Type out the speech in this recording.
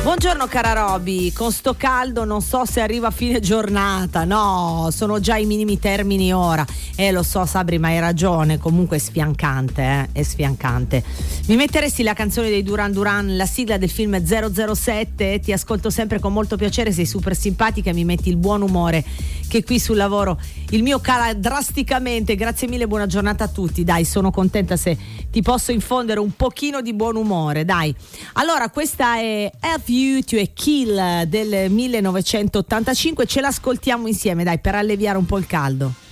Buongiorno cara Roby, con sto caldo non so se arriva a fine giornata, no, sono già i minimi termini ora. Lo so Sabri, ma hai ragione, comunque è sfiancante, è sfiancante. Mi metteresti la canzone dei Duran Duran, la sigla del film 007? Ti ascolto sempre con molto piacere, sei super simpatica e mi metti il buon umore che qui sul lavoro il mio cala drasticamente. Grazie mille, buona giornata a tutti. Dai, sono contenta se ti posso infondere un pochino di buon umore, dai. Allora, questa è Have You to a Kill del 1985, ce l'ascoltiamo insieme, dai, per alleviare un po' il caldo.